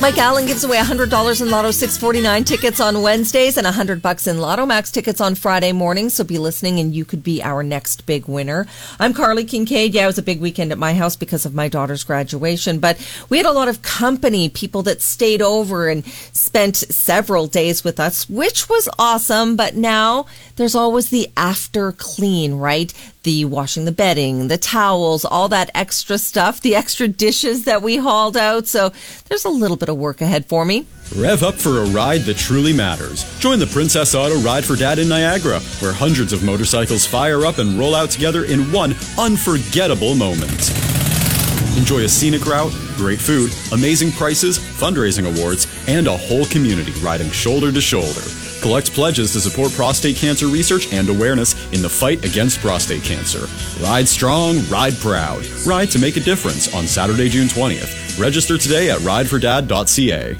Mike Allen gives away $100 in Lotto 649 tickets on Wednesdays and $100 in Lotto Max tickets on Friday mornings. So be listening and you could be our next big winner. I'm Carly Kincaid. Yeah, it was a big weekend at my house because of my daughter's graduation, but we had a lot of company, people that stayed over and spent several days with us, which was awesome. But now there's always the after clean, right? The washing the bedding, the towels, all that extra stuff, the extra dishes that we hauled out. So there's a little bit of work ahead for me. Rev up for a ride that truly matters. Join the Princess Auto Ride for Dad in Niagara, where hundreds of motorcycles fire up and roll out together in one unforgettable moment. Enjoy a scenic route, great food, amazing prices, fundraising awards, and a whole community riding shoulder to shoulder. Collect pledges to support prostate cancer research and awareness in the fight against prostate cancer. Ride strong, ride proud. Ride to make a difference on Saturday, June 20th. Register today at ridefordad.ca.